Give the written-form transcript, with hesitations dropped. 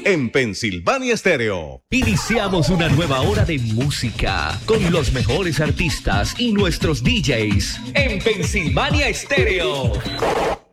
en Pensilvania Stereo. Iniciamos una nueva hora de música con los mejores artistas y nuestros DJs en Pensilvania Stereo.